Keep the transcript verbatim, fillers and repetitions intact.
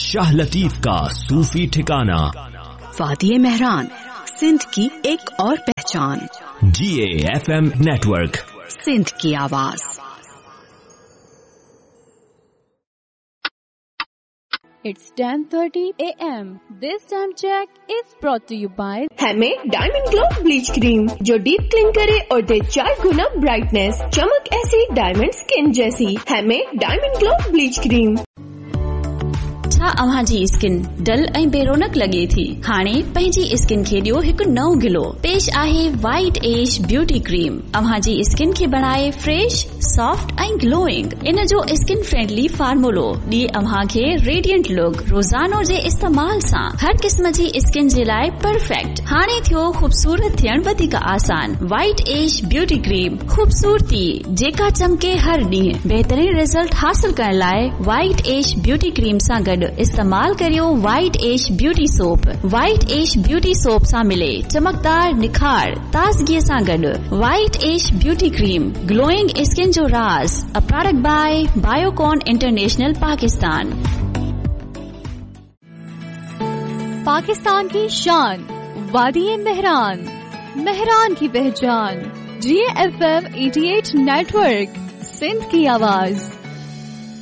शाह लतीफ का सूफी ठिकाना। वादी मेहरान, सिंध की एक और पहचान। जी A F M network, Sindh की आवाज। It's ten thirty a m This time check is brought to you by हमें डायमंड ग्लो ब्लीच क्रीम, जो डीप क्लीन करे और दे चार गुना ब्राइटनेस, चमक ऐसी डायमंड स्किन जैसी। हमें डायमंड ग्लो ब्लीच क्रीम। छा अव्हां जी स्किन डल ऐं बेरोनक लगे थी? हाणे पंहिंजी स्किन खे ॾियो हिकु नओं गिलो। पेश आहे वाइट एज ब्यूटी क्रीम। अव्हां जी स्किन खे बणाए फ्रेश, सॉफ्ट ऐं ग्लोइंग। इन जो स्किन फ्रेंडली फार्मूलो ॾिए अव्हां खे रेडियंट लुक। रोज़ानो जे इस्तेमाल सां हर क़िस्म जी स्किन जे लाइ परफेक्ट। हाणे थियो ख़ूबसूरत थियण वधीक आसान। वाइट एज ब्यूटी क्रीम, ख़ूबसूरती जेका चमके हर ॾींहुं। बहितरीन रिज़ल्ट हासिल करण लाइ वाइट एज ब्यूटी क्रीम सां गॾु इस्तेमाल करियो white as beauty soap. White as beauty soap सां मिले चमकदार निखार ताज़गीअ सां गॾु। White as beauty cream, glowing skin जो राज। A product bye Biocon international Pakistan. Pakistan की शान, वादी मेहरान, मेहरान की पहचान। जी ए एफ एम अठासी नेटवर्क, सिंध की आवाज।